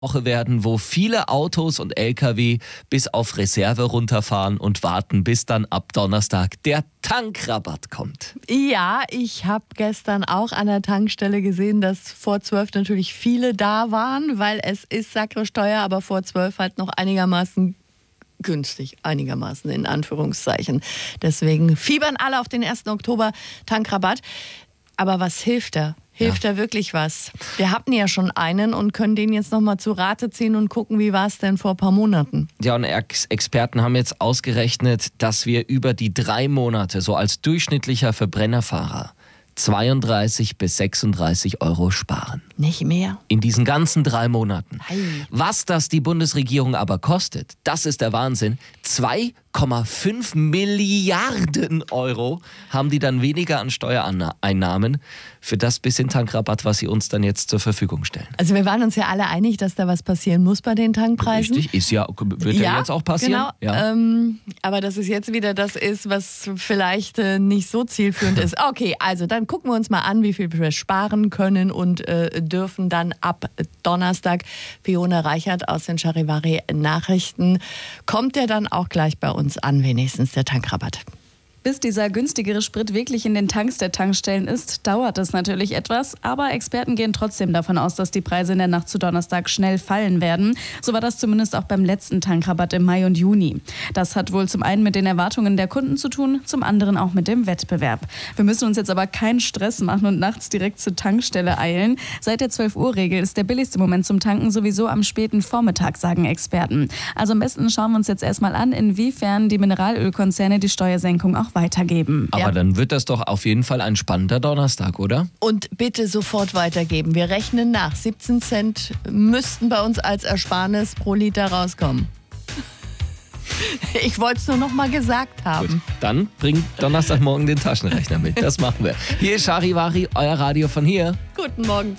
Woche werden, wo viele Autos und LKW bis auf Reserve runterfahren und warten, bis dann ab Donnerstag der Tankrabatt kommt. Ja, ich habe gestern auch an der Tankstelle gesehen, dass vor 12 natürlich viele da waren, weil es ist sakresteuer, aber vor 12 halt noch einigermaßen günstig, einigermaßen in Anführungszeichen. Deswegen fiebern alle auf den 1. Oktober Tankrabatt. Aber was hilft da? Hilft da wirklich was? Wir hatten ja schon einen und können den jetzt nochmal zu Rate ziehen und gucken, wie war es denn vor ein paar Monaten? Ja, und Experten haben jetzt ausgerechnet, dass wir über die 3 Monate so als durchschnittlicher Verbrennerfahrer 32 bis 36 Euro sparen. Nicht mehr? In diesen ganzen 3 Monaten. Hey. Was das die Bundesregierung aber kostet, das ist der Wahnsinn. 2,5 Milliarden Euro haben die dann weniger an Steuereinnahmen für das bisschen Tankrabatt, was sie uns dann jetzt zur Verfügung stellen. Also wir waren uns ja alle einig, dass da was passieren muss bei den Tankpreisen. Richtig, wird ja jetzt auch passieren. Genau, ja. Aber dass es jetzt wieder das ist, was vielleicht nicht so zielführend ist. Okay, also dann gucken wir uns mal an, wie viel wir sparen können und dürfen dann ab Donnerstag. Fiona Reichert aus den Charivari Nachrichten. Kommt der dann auch gleich bei uns an, wenigstens der Tankrabatt? Bis dieser günstigere Sprit wirklich in den Tanks der Tankstellen ist, dauert es natürlich etwas. Aber Experten gehen trotzdem davon aus, dass die Preise in der Nacht zu Donnerstag schnell fallen werden. So war das zumindest auch beim letzten Tankrabatt im Mai und Juni. Das hat wohl zum einen mit den Erwartungen der Kunden zu tun, zum anderen auch mit dem Wettbewerb. Wir müssen uns jetzt aber keinen Stress machen und nachts direkt zur Tankstelle eilen. Seit der 12-Uhr-Regel ist der billigste Moment zum Tanken sowieso am späten Vormittag, sagen Experten. Also am besten schauen wir uns jetzt erstmal an, inwiefern die Mineralölkonzerne die Steuersenkung auch weitergeben. Aber dann wird das doch auf jeden Fall ein spannender Donnerstag, oder? Und bitte sofort weitergeben. Wir rechnen nach. 17 Cent müssten bei uns als Ersparnis pro Liter rauskommen. Ich wollte es nur noch mal gesagt haben. Gut, dann bringt Donnerstagmorgen den Taschenrechner mit. Das machen wir. Hier ist Charivari, euer Radio von hier. Guten Morgen.